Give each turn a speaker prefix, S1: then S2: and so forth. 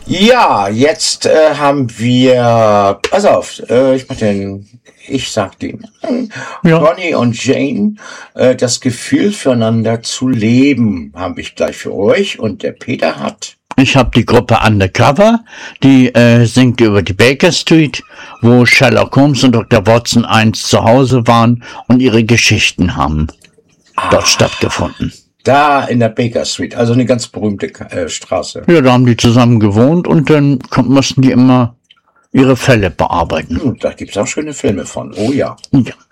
S1: Ja, jetzt haben wir, pass auf, ich sag den,
S2: Ja.
S1: Ronnie und Jane, das Gefühl füreinander zu leben, habe ich gleich für euch, und der Peter hat.
S2: Ich habe die Gruppe Undercover, die singt über die Baker Street, wo Sherlock Holmes und Dr. Watson einst zu Hause waren und ihre Geschichten haben dort stattgefunden.
S1: Da in der Baker Street, also eine ganz berühmte Straße.
S2: Ja, da haben die zusammen gewohnt und dann mussten die immer ihre Fälle bearbeiten.
S1: Da gibt's auch schöne Filme von, oh ja.
S2: Ja.